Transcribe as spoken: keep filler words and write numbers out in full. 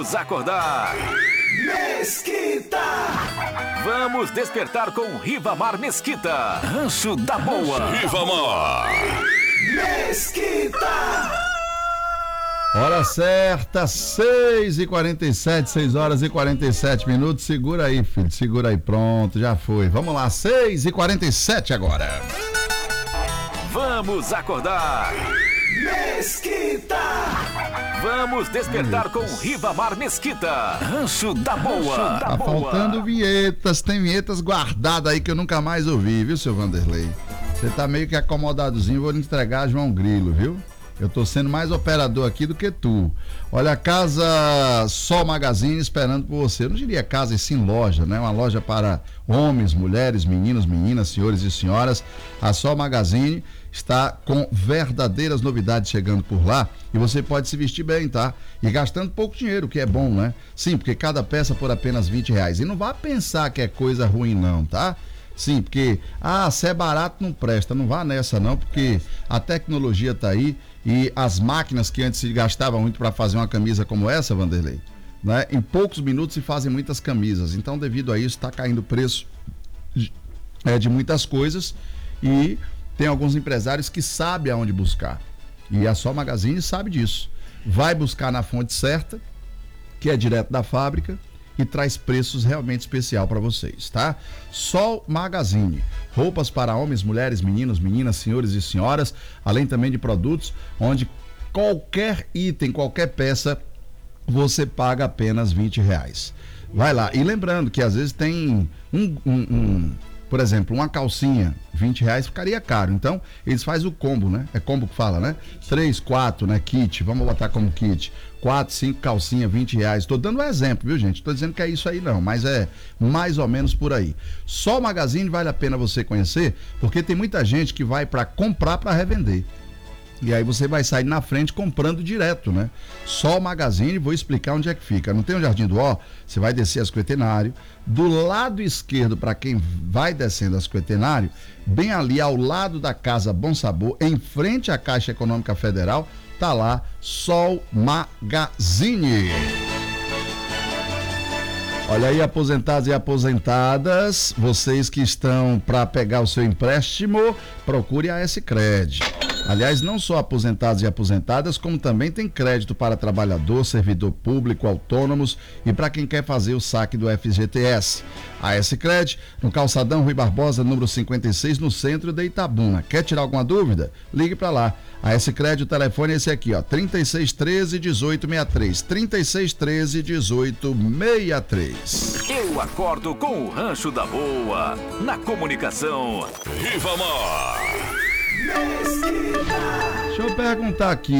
Vamos acordar. Mesquita! Vamos despertar com Rivamar Mesquita. Rancho da Boa. Rivamar. Mesquita! Hora certa, seis e quarenta e sete, seis horas e quarenta e sete minutos. Segura aí, filho, segura aí, pronto, já foi. Vamos lá, seis e quarenta e sete agora. Vamos acordar. Mesquita! Vamos despertar com Rivamar Mesquita. Rancho da Boa. Tá faltando vinhetas, tem vinhetas guardadas aí que eu nunca mais ouvi, viu, seu Vanderlei? Você tá meio que acomodadozinho, vou lhe entregar a João Grilo, viu? Eu tô sendo mais operador aqui do que tu. Olha, a Casa Sol Magazine esperando por você. Eu não diria casa e sim loja, né? Uma loja para homens, mulheres, meninos, meninas, senhores e senhoras. A Sol Magazine está com verdadeiras novidades chegando por lá e você pode se vestir bem, tá? E gastando pouco dinheiro, que é bom, né? Sim, porque cada peça por apenas vinte reais. E não vá pensar que é coisa ruim não, tá? Sim, porque, ah, se é barato não presta, não vá nessa não, porque a tecnologia tá aí e as máquinas que antes se gastavam muito para fazer uma camisa como essa, Vanderlei, né? Em poucos minutos se fazem muitas camisas, então devido a isso está caindo o preço de, é, de muitas coisas e tem alguns empresários que sabem aonde buscar e a Sol Magazine sabe disso, vai buscar na fonte certa, que é direto da fábrica, e traz preços realmente especial para vocês, tá? Sol Magazine, roupas para homens, mulheres, meninos, meninas, senhores e senhoras, além também de produtos onde qualquer item, qualquer peça, você paga apenas vinte reais. Vai lá, e lembrando que às vezes tem um, um, um por exemplo, uma calcinha, vinte reais ficaria caro, então eles fazem o combo, né? É combo que fala, né? Três, quatro, né? Kit, vamos botar como kit. Quatro, cinco calcinha, vinte reais. Tô dando um exemplo, viu, gente? Tô dizendo que é isso aí não, mas é mais ou menos por aí. Só o Magazine vale a pena você conhecer, porque tem muita gente que vai para comprar para revender. E aí você vai sair na frente comprando direto, né? Só o Magazine, vou explicar onde é que fica. Não tem o Jardim do Ó? Você vai descer a Cinquentenário. Do lado esquerdo, para quem vai descendo a Cinquentenário, bem ali ao lado da Casa Bom Sabor, em frente à Caixa Econômica Federal, tá lá Sol Magazine. Olha aí, aposentados e aposentadas, vocês que estão para pegar o seu empréstimo, procure a S-Cred. Aliás, não só aposentados e aposentadas, como também tem crédito para trabalhador, servidor público, autônomos e para quem quer fazer o saque do F G T S. A S-Cred, no Calçadão Rui Barbosa, número cinquenta e seis, no centro de Itabuna. Quer tirar alguma dúvida? Ligue para lá. A S-Cred, o telefone é esse aqui, ó, trinta e seis, treze, dezoito, sessenta e três. trinta e seis, treze, dezoito, sessenta e três. Eu acordo com o Rancho da Boa. Na comunicação, Rivamar. Deixa eu perguntar aqui.